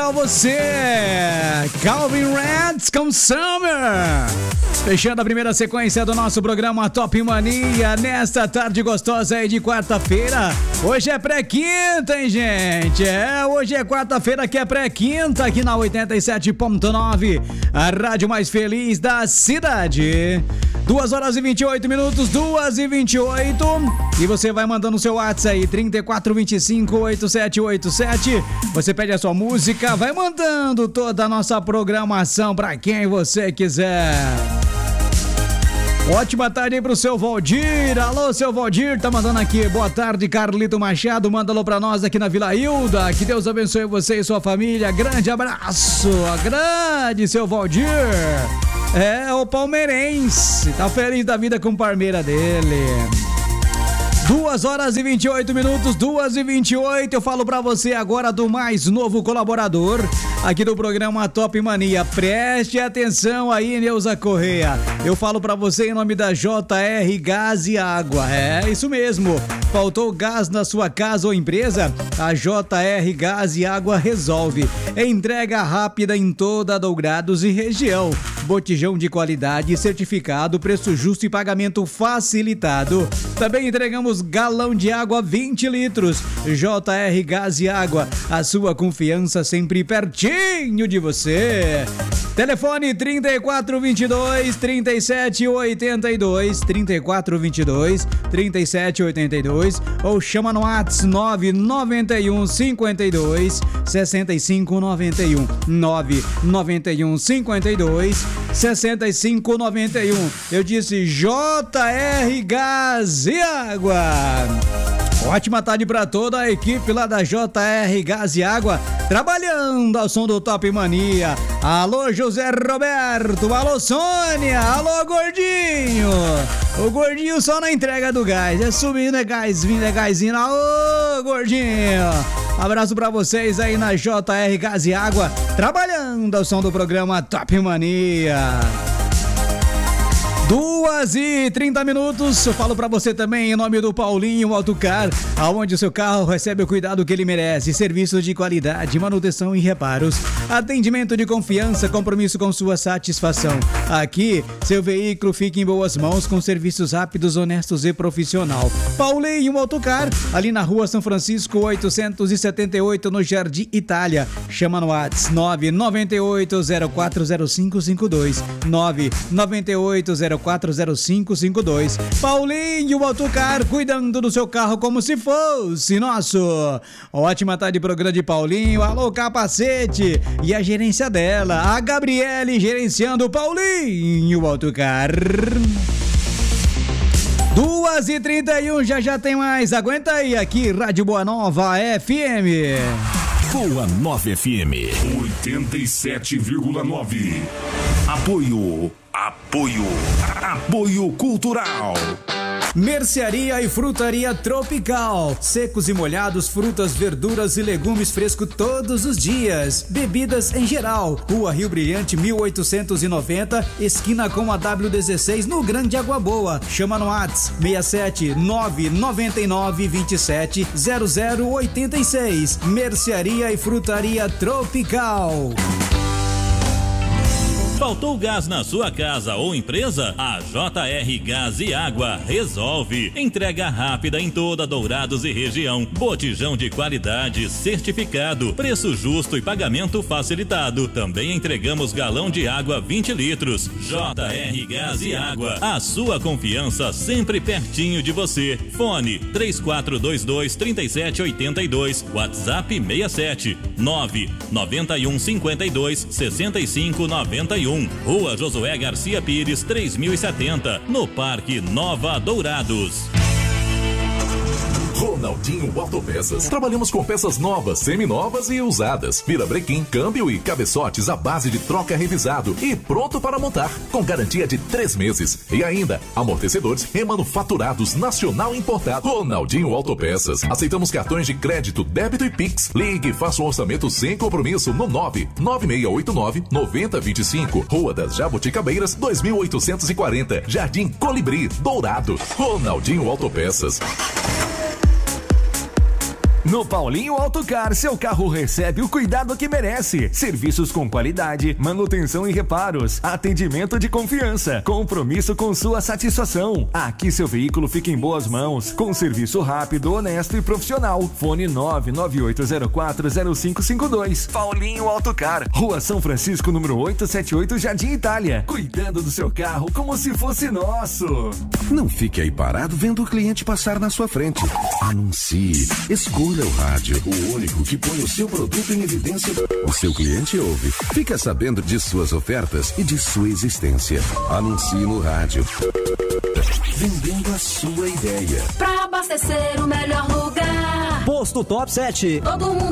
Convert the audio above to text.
pra você, Calvin Rants com Summer. Fechando a primeira sequência do nosso programa Top Mania, nesta tarde gostosa aí de quarta-feira. Hoje é pré-quinta, hein, gente? Hoje é quarta-feira que é pré-quinta aqui na 87.9, a rádio mais feliz da cidade. 2 horas e 28 minutos, 2h28. E você vai mandando o seu WhatsApp aí, 3425-8787. Você pede a sua música, vai mandando toda a nossa programação pra quem você quiser. Ótima tarde aí pro seu Valdir. Alô, seu Valdir, tá mandando aqui. Boa tarde, Carlito Machado. Manda alô pra nós aqui na Vila Hilda. Que Deus abençoe você e sua família. Grande abraço. Grande, seu Valdir. É o palmeirense. Tá feliz da vida com o Parmeira dele. 2 horas e 28 minutos, 2h28. Eu falo pra você agora do mais novo colaborador aqui do programa Top Mania. Preste atenção aí, Neuza Correia. Eu falo pra você em nome da JR Gás e Água. É isso mesmo. Faltou gás na sua casa ou empresa? A JR Gás e Água resolve. Entrega rápida em toda a Dourados e região. Botijão de qualidade, certificado, preço justo e pagamento facilitado. Também entregamos galão de água 20 litros. JR Gás e Água, a sua confiança sempre pertinho de você. Telefone 3422-3782, 3422-3782, ou chama no WhatsApp 991-52-6591, 991-52-6591. Eu disse JR Gás e Água. Ótima tarde para toda a equipe lá da JR Gás e Água, trabalhando ao som do Top Mania. Alô, José Roberto. Alô, Sônia. Alô, Gordinho. O Gordinho só na entrega do gás. É subindo, é gás, vindo, é gásinho. Alô, Gordinho. Abraço pra vocês aí na JR Gás e Água, trabalhando ao som do programa Top Mania. 2h30 minutos, eu falo pra você também em nome do Paulinho Autocar, aonde o seu carro recebe o cuidado que ele merece, serviços de qualidade, manutenção e reparos, atendimento de confiança, compromisso com sua satisfação. Aqui, seu veículo fica em boas mãos com serviços rápidos, honestos e profissional. Paulinho Autocar, ali na rua São Francisco 878, no Jardim Itália. Chama no WhatsApp 998040552, 998040552. Paulinho Autocar, cuidando do seu carro como se fosse nosso. Ótima tarde pro grande Paulinho. Alô, Capacete e a gerência dela, a Gabriele, gerenciando o Paulinho Autocar. 2h31, já tem mais. Aguenta aí, aqui Rádio Boa Nova FM. Boa Nova FM 87,9. Apoio Cultural. Mercearia e Frutaria Tropical. Secos e molhados, frutas, verduras e legumes frescos todos os dias. Bebidas em geral. Rua Rio Brilhante 1890, esquina com a W16, no Grande Água Boa. Chama no WhatsApp 67 999 27 0086. Mercearia e Frutaria Tropical. Faltou gás na sua casa ou empresa? A JR Gás e Água resolve. Entrega rápida em toda Dourados e região. Botijão de qualidade, certificado, preço justo e pagamento facilitado. Também entregamos galão de água 20 litros. JR Gás e Água, a sua confiança sempre pertinho de você. Fone 3422-3782, WhatsApp 67 99152-6591. Rua Josué Garcia Pires 3070, no Parque Nova Dourados. Ronaldinho Autopeças. Trabalhamos com peças novas, seminovas e usadas. Virabrequim, câmbio e cabeçotes à base de troca revisado e pronto para montar, com garantia de 3 meses. E ainda, amortecedores remanufaturados nacional importado. Ronaldinho Autopeças. Aceitamos cartões de crédito, débito e Pix. Ligue e faça um orçamento sem compromisso no 99689-9025. Rua das Jabuticabeiras, 2840. Jardim Colibri, Dourado. Ronaldinho Autopeças. No Paulinho Autocar, seu carro recebe o cuidado que merece. Serviços com qualidade, manutenção e reparos, atendimento de confiança, compromisso com sua satisfação. Aqui seu veículo fica em boas mãos, com serviço rápido, honesto e profissional. Fone 998040552. Paulinho Autocar, Rua São Francisco, número 878, Jardim Itália. Cuidando do seu carro como se fosse nosso. Não fique aí parado vendo o cliente passar na sua frente. Anuncie. Escolha o rádio, o único que põe o seu produto em evidência. O seu cliente ouve, fica sabendo de suas ofertas e de sua existência. Anuncie no rádio. Vendendo a sua ideia. Pra abastecer o melhor lugar. Posto Top 7. Todo mundo